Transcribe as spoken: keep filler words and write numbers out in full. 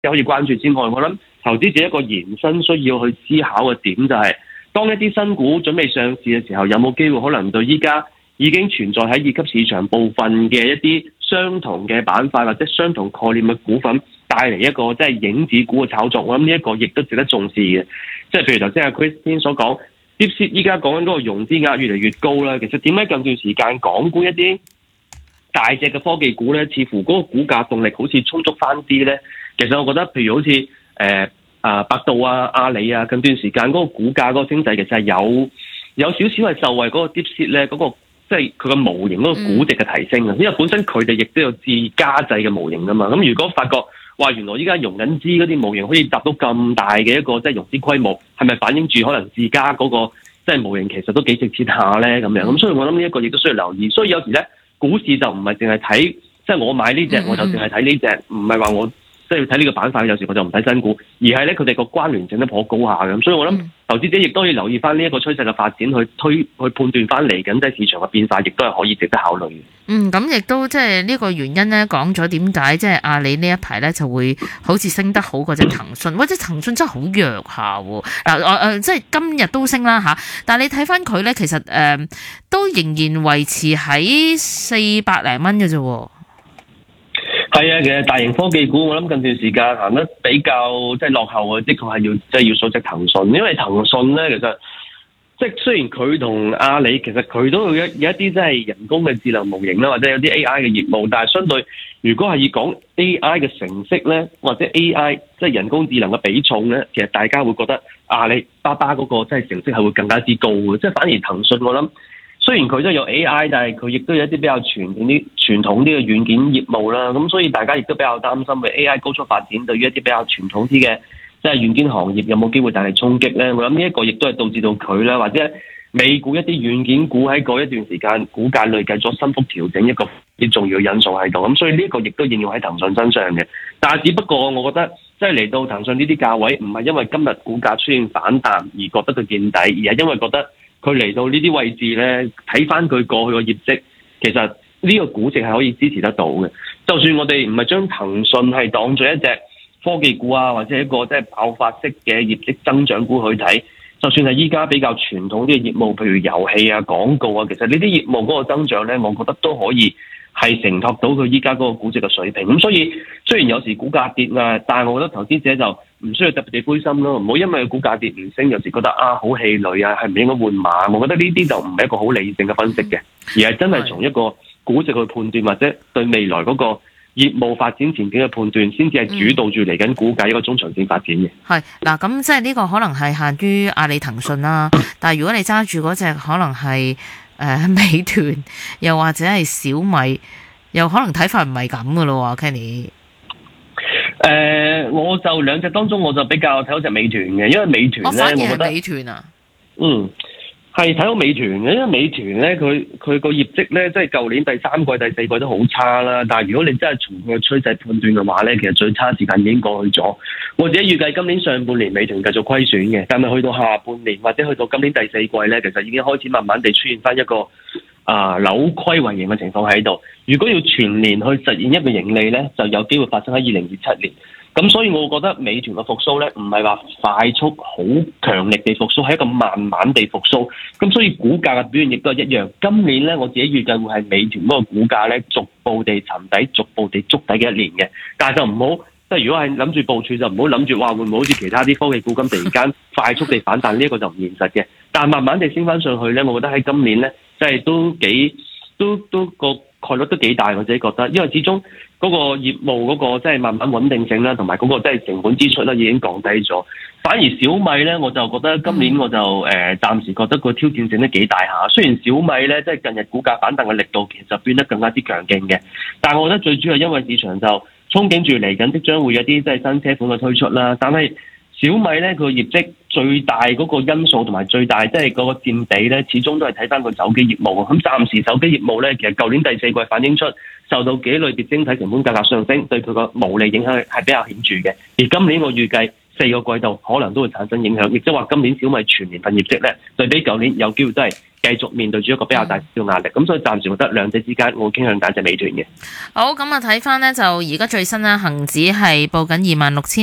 可以關注之外，我諗投資者一個延伸需要去思考嘅點就係、是，當一啲新股準備上市嘅時候，有冇機會可能對依家已經存在喺二級市場部分嘅一啲相同嘅板塊或者相同概念嘅股份帶嚟一個即係影子股嘅炒作？我諗呢一個亦都值得重視嘅。即係譬如頭先阿 Christine 所講，DeepSeek 依家講緊嗰個融資額越嚟越高啦。其實點解近段時間港股一啲大隻嘅科技股咧，似乎嗰個股價動力好似充足翻啲咧？其實我覺得，譬如好似誒啊百度啊、阿里啊，近段時間嗰個股價嗰個升勢，其實係有有少少係受惠嗰個 DeepSeek 咧嗰個即係佢個模型嗰個估值嘅提升啊。因為本身佢哋亦都有自家製嘅模型噶嘛。咁如果發覺話原來依家融緊資嗰啲模型可以達到咁大嘅一個即係融資規模，係咪反映住可能自家嗰個即係模型其實都幾值錢下咧咁樣？咁所以我諗呢一個亦都需要留意。所以有時咧，股市就唔係淨係睇即係我買呢隻我就淨係睇呢隻，唔係話我。即係要睇呢個板塊，有時我就唔睇新股，而係咧佢哋個關聯性都頗高下嘅，咁所以我諗投資者亦都要留意翻呢一個趨勢嘅發展，去推去判斷翻嚟緊即係市場嘅變化，亦都係可以值得考慮嘅。 嗯，咁亦都即係呢個原因咧，講咗點解即係阿里呢一排咧就會好似升得好過隻騰訊，或者騰訊真係好弱下喎。嗱、呃，我、呃、誒即係今日都升啦嚇，但係你睇翻佢咧，其實誒、呃、都仍然維持喺四百零蚊嘅啫喎。 係啊，其實大型科技股我諗近段時間行得比較即係落後嘅，的確係要即係、就是、要數隻騰訊，因為騰訊咧其實即係雖然佢同阿里其實佢都有一有一啲即係人工嘅智能模型啦，或者有啲 A I 嘅業務，但係相對如果係以講 A I 嘅成績咧，或者 A I 即係人工智能嘅比重咧，其實大家會覺得阿里巴巴嗰個即係成績係會更加之高嘅，即係反而騰訊我諗。雖然佢都有 A I， 但係佢亦都有一啲比較傳統啲、傳統啲嘅軟件業務啦。咁所以大家亦都比較擔心嘅 A I 高速發展對於一啲比較傳統啲嘅即係軟件行業有冇機會帶嚟衝擊咧？我諗呢一個亦都係導致到佢啦，或者美股一啲軟件股喺嗰一段時間股價累計咗新幅調整一個啲重要因素喺度。咁所以呢一個亦都應用喺騰訊身上嘅。但係只不過我覺得即係嚟到騰訊呢啲價位，唔係因為今日股價出現反彈而覺得佢見底，而係因為覺得佢嚟到呢啲位置咧，睇翻佢過去個業績，其實呢個估值係可以支持得到嘅。就算我哋唔係將騰訊係當作一隻科技股啊，或者一個即係爆發式嘅業績增長股去睇，就算係依家比較傳統啲嘅業務，譬如遊戲啊、廣告啊，其實呢啲業務嗰個增長咧，我覺得都可以係承托到佢依家嗰個估值嘅水平。咁所以雖然有時股價跌啊，但係我覺得投資者就唔需要特別地灰心咯，唔好因為股價跌唔升，有時覺得啊好氣餒啊，係唔應該換馬。我覺得呢啲就唔係一個好理性嘅分析嘅，而係真係從一個估值去判斷，或者對未來嗰個業務發展前景嘅判斷，先至係主導住嚟緊股價一個中長線發展嘅。 係嗱，咁即係呢個可能係限於阿里、騰訊啦，但係如果你揸住嗰隻可能係誒、呃、美團，又或者係小米，又可能睇法唔係咁噶咯喎 Kenny。 誒、呃，我就兩隻當中，我就比較睇好隻美團嘅，因為美團咧，我，反而係我覺得美團啊， 嗯，係睇好美團嘅，因為美團咧，佢佢個業績咧，即係舊年第三季、第四季都好差啦。但係如果你真係從個趨勢判斷嘅話咧，其實最差時間已經過去咗。我自己預計今年上半年美團繼續虧損嘅，但係去到下半年或者去到今年第四季咧，其實已經開始慢慢地出現翻一個啊、呃、扭虧為盈嘅情況喺度。如果要全年去實現一個盈利咧，就有機會發生喺二零二七年。咁所以我覺得美團嘅復甦咧，唔係話快速好強力地復甦，係一個慢慢地復甦。咁所以股價嘅表現亦都係一樣。今年咧，我自己預計會係美團嗰個股價咧，逐步地沉底，逐步地築底嘅一年嘅。但係就唔好，即係如果係諗住部署，就唔好諗住話會唔會好似其他啲科技股咁突然間快速地反彈，呢一個就唔現實嘅。但係慢慢地升翻上去咧，我覺得喺今年咧，即係都幾都都個概率都幾大，我自己覺得，因為始終嗰個業務嗰個即係慢慢穩定性啦，同埋嗰個即係成本支出咧已經降低咗。反而小米咧，我就覺得今年我就誒、呃、暫時覺得個挑戰性都幾大下。雖然小米咧即係近日股價反彈嘅力度其實變得更加之強勁嘅，但係我覺得最主要係因為市場就憧憬住嚟緊即將會有啲即係新車款嘅推出啦。但係小米咧佢業績最大嗰個因素同埋最大即係嗰個佔比咧，始終都係睇翻個手機業務。咁暫時手機業務咧，其實舊年第四季反映出受到幾類別晶體成本價格上升，對佢個毛利影響係比較顯著嘅。而今年我預計四個季度可能都會產生影響，亦即係話今年小米全年份業績咧，對比舊年有機會都係繼續面對住一個比較大嘅壓力。咁、嗯、所以暫時覺得兩者之間，我會傾向揀隻美團嘅。 好，咁啊睇翻咧就而家最新啦，恒指係報緊二萬六千